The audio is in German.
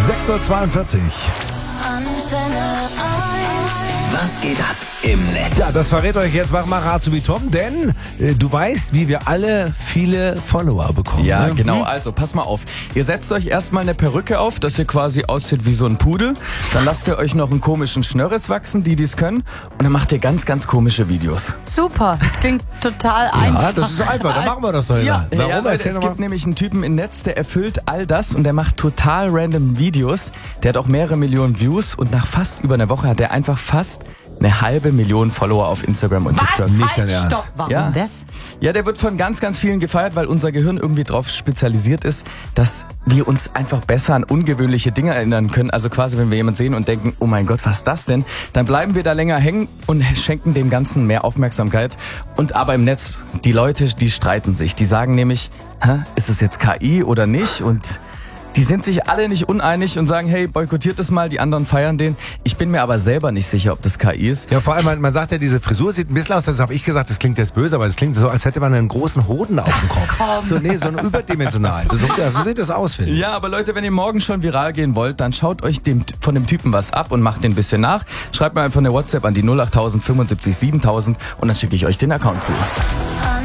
6:42 Uhr. Antenne 1. Was geht ab im Netz? Ja, das verrät euch jetzt Machmara Azubi Tom, denn du weißt, wie wir alle viele Follower bekommen. Ja, ne? genau. Also, pass mal auf. Ihr setzt euch erstmal eine Perücke auf, dass ihr quasi aussieht wie so ein Pudel. Dann lasst ihr euch noch einen komischen Schnörres wachsen, die es können. Und dann macht ihr ganz, ganz komische Videos. Super, das klingt total einfach. Ja, das ist einfach, dann machen wir das doch immer. Ja. Warum? Ja, Leute, Erzähl es noch mal. gibt nämlich einen Typen im Netz, der erfüllt all das und der macht total random Videos. Der hat auch mehrere Millionen Views und nach fast über einer Woche hat er einfach fast 500.000 Follower auf Instagram und TikTok. Was? Nicht dein Halt, Ernst. stopp. Warum Ja. das? Ja, der wird von ganz, ganz vielen gefeiert, weil unser Gehirn irgendwie drauf spezialisiert ist, dass wir uns einfach besser an ungewöhnliche Dinge erinnern können. Also quasi, wenn wir jemanden sehen und denken, oh mein Gott, was ist das denn? Dann bleiben wir da länger hängen und schenken dem Ganzen mehr Aufmerksamkeit. Und aber im Netz, die Leute, die streiten sich. Die sagen nämlich, ist es jetzt KI oder nicht? Und die sind sich alle nicht uneinig und sagen, hey, boykottiert es mal, die anderen feiern den. Ich bin mir aber selber nicht sicher, ob das KI ist. Ja, vor allem, man sagt ja, diese Frisur sieht ein bisschen aus, das habe ich gesagt, das klingt jetzt böse, aber das klingt so, als hätte man einen großen Hoden auf dem Kopf. So, nee, so ein überdimensional. So sieht das aus, finde ich. Ja, aber Leute, wenn ihr morgen schon viral gehen wollt, dann schaut euch von dem Typen was ab und macht den ein bisschen nach. Schreibt mir einfach eine WhatsApp an die 08000 75 7000 und dann schicke ich euch den Account zu.